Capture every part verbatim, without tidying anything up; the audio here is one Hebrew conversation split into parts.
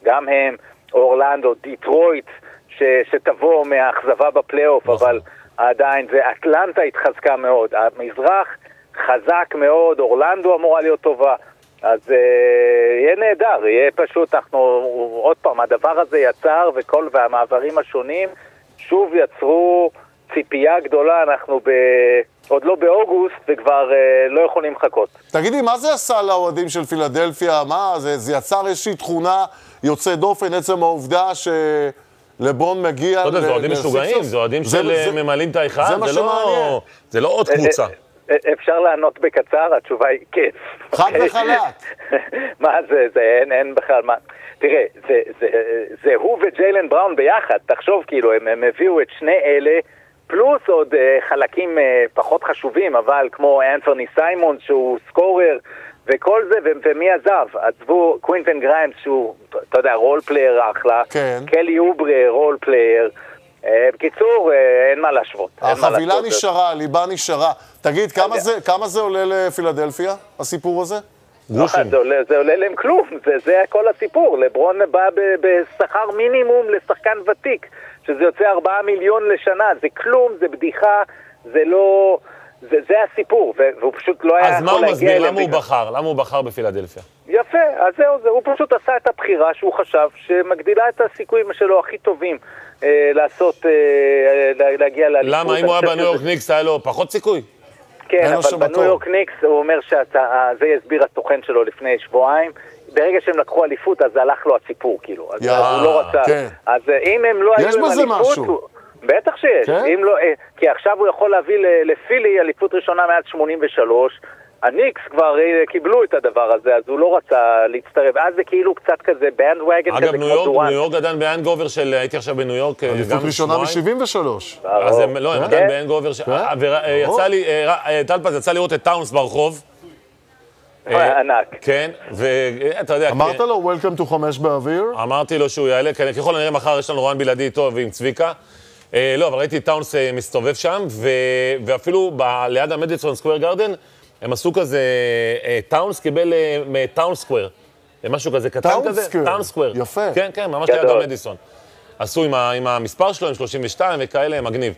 גם הם, אורלנדו, דיטרויט, ש, שתבוא מהאכזבה בפלייאוף, אבל עדיין, ואטלנטה התחזקה מאוד. המזרח חזק מאוד, אורלנדו אמורה להיות טובה. אז uh, יהיה נהדר, יהיה פשוט, אנחנו, עוד פעם, הדבר הזה יצר, וכל, והמעברים השונים, שוב יצרו ציפייה גדולה, אנחנו ב... עוד לא באוגוסט, וכבר uh, לא יכולים לחכות. תגידי, מה זה עשה לאוהדים של פילדלפיה? מה, זה, זה יצר איזושהי תכונה יוצא דופן, עצם העובדה שלברון מגיע... אתה יודע, זה אוהדים משוגעים, זה אוהדים של ממלאים את האחד, זה לא עוד קבוצה. אפשר לענות בקצר, התשובה היא כן. חד וחלק. מה זה, זה אין, אין בכלל מה. תראה, זה, זה, זה הוא וג'יילן בראון ביחד, תחשוב כאילו, הם, הם הביאו את שני אלה, פלוס עוד uh, חלקים uh, פחות חשובים, אבל כמו אנתוני סיימונס שהוא סקורר, וכל זה, ו- ומי עזב? עזבו קווינטן גריימס שהוא, אתה יודע, רול פלייר אחלה, כן. קלי אוברה, רול פלייר, uh, בקיצור, uh, אין מה להשוות. החבילה נשארה, הליבה נשארה. תגיד, כמה זה, כמה זה עולה לפילדלפיה, הסיפור הזה? גרושים. זה עולה, זה עולה להם כלום, זה, זה כל הסיפור. לברון בא בשכר מינימום לשחקן ותיק, שזה יוצא ארבעה מיליון לשנה, זה כלום, זה בדיחה, זה לא... זה, זה הסיפור, והוא פשוט לא היה... אז מה הוא מסביר? למה הוא בחר? למה הוא בחר בפילדלפיה? יפה, אז זהו, זה, הוא פשוט עשה את הבחירה שהוא חשב שמגדילה את הסיכויים שלו הכי טובים אה, לעשות, אה, להגיע לאליפות. למה? אם הוא היה בניו יורק ניקס היה לו פחות סיכוי? כן, אבל בניו יורק ניקס הוא אומר שזה יסביר התוכן שלו לפני שבועיים, ברגע שהם לקחו אליפות אז הלך לו הסיפור כאילו, אז הוא לא רצה. אז אם הם לא היו עם אליפות... בטח שיש, כן? אם לא, כי עכשיו הוא יכול להביא לפילי אליפות ראשונה מאז שמונים ושלוש, הניקס כבר קיבלו את הדבר הזה, אז הוא לא רצה להצטרף, אז זה כאילו קצת כזה בנדווגן כזה כמו דורן. אגב, ניו יורק עדיין באנגובר של, הייתי עכשיו בניו יורק, אליפות ראשונה ב-שבעים ושלוש. אז הם, לא, הם עדיין באנגובר, ויצא לי, טלפז, יצא לראות את טאונס ברחוב. ענק. כן, ואתה יודע... אמרת לו, Welcome to חמש באוויר? אמרתי לו שהוא יעלה, ככל הנראה מחר יש לנו רואן בלעדי איתו ועם צביקה. לא, אבל ראיתי טאונס מסתובב שם, ואפילו ליד המדיסון סקוואר גארדן, הם עשו כזה, טאונס קיבל מטאונס סקוואר, משהו כזה קטן כזה, טאונס סקוואר. יפה. כן, כן, ממש ליד המדיסון. עשו עם המספר שלו, עם שלושים ושתיים וכאלה, מגניב.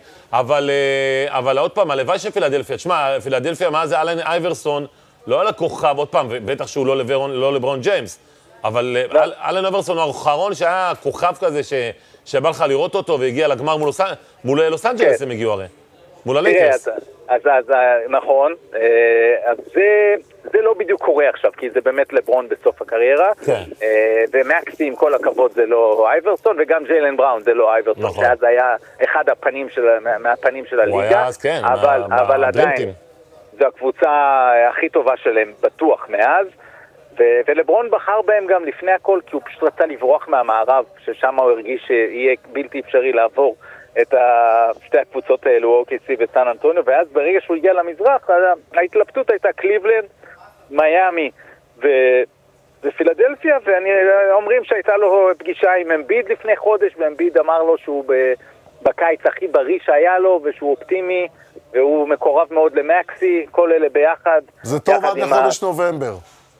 אבל עוד פעם, הלוואי של פילדלפיה, תשמע, פילדלפיה, מה זה אלן אייברסון, לא על הכוכב, עוד פעם, בטח שהוא לא לברון ג'יימס, אבל אלן אייברסון הוא האחרון שהיה כוכב כזה שבא לך לראות אותו והגיע לגמר מול לוס אנג'לס, הם הגיעו הרי, מול הלייקרס. אז נכון, אז זה לא בדיוק קורה עכשיו, כי זה באמת לברון בסוף הקריירה, ומקסי עם כל הכבוד זה לא אייברסון, וגם ג'יילן בראון זה לא אייברסון, שאז היה אחד מהפנים של הליגה. הוא היה אז, כן, אבל עדיין, זו הקבוצה הכי טובה שלהם בטוח מאז, ולברון בחר בהם גם לפני הכל, כי הוא פשוט רצה לברוח מהמערב, ששם הוא הרגיש שיהיה בלתי אפשרי לעבור את שתי הקבוצות האלו, או קי סי וסן אנטוניו, ואז ברגע שהוא הגיע למזרח, ההתלבטות הייתה קליבלנד, מיאמי ופילדלפיה, ואומרים שהייתה לו פגישה עם אמביד לפני חודש, ואמביד אמר לו שהוא בקיץ הכי בריא שהיה לו, ושהוא אופטימי, והוא מקורב מאוד למקסי, כל אלה ביחד. זה טוב עד לחודש נובמבר.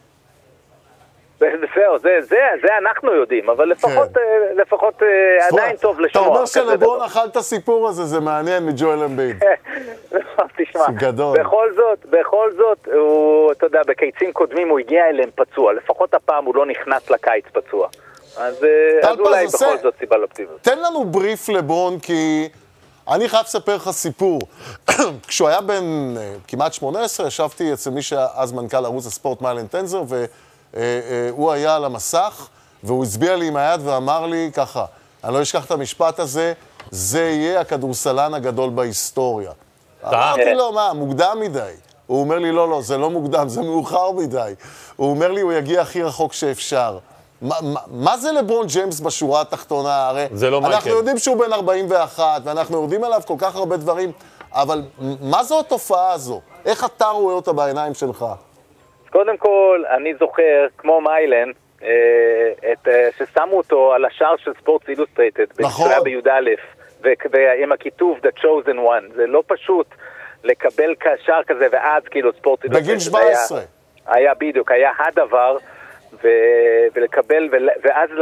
זהו, זה, זה, זה אנחנו יודעים, אבל לפחות, לפחות עדיין טוב לשמוע. אתה אומר שלברון אכל את הסיפור הזה, זה מעניין מג'ואל אמביד. תשמע, בכל זאת, בכל זאת, הוא, אתה יודע, בקיצים קודמים הוא הגיע אליהם פצוע, לפחות הפעם הוא לא נכנס לקיץ פצוע. אז אולי בכל זאת סיבה לאופטימיות. תן לנו בריף לברון, כי אני חייב לספר לך סיפור. כשהוא היה בן כמעט שמונה עשרה, ישבתי אצל מי שאז מנכ"ל ערוץ הספורט מיילן טנזר, ו... הוא היה על המסך, והוא הצביע לי עם היד ואמר לי ככה, אני לא אשכח את המשפט הזה, זה יהיה הכדורסלן הגדול בהיסטוריה. אמרתי לו, מה, מוקדם מדי? הוא אומר לי, לא, לא, זה לא מוקדם, זה מאוחר מדי. הוא אומר לי, הוא יגיע הכי רחוק שאפשר. מה זה לברון ג'יימס בשורה התחתונה? הרי אנחנו יודעים שהוא בן ארבעים ואחת, ואנחנו יודעים עליו כל כך הרבה דברים, אבל מה זו התופעה הזו? איך אתה רואה אותה בעיניים שלך? קודם כל, אני זוכר, כמו מיילן, את, ששמו אותו על השער של ספורט אילוסטרייטד, נכון. בי"א, ועם הכיתוב The Chosen One. זה לא פשוט לקבל שער כזה, ואז כאילו ספורט אילוסטרייטד. בגיל שבע עשרה. היה, היה בדיוק, היה הדבר, ו, ולקבל, ואז